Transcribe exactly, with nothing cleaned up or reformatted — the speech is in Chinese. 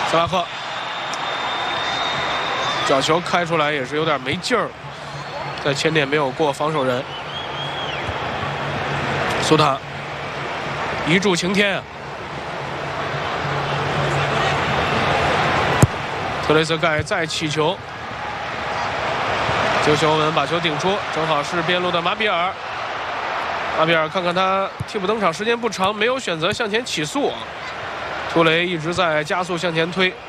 萨拉赫角球开出来也是有点没劲儿，在前点没有过防守人。苏塔一柱擎天啊！特雷泽盖再起球，救球文把球顶出，正好是边路的马比尔。马比尔看看他替补登场时间不长，没有选择向前起速。图雷一直在加速向前推。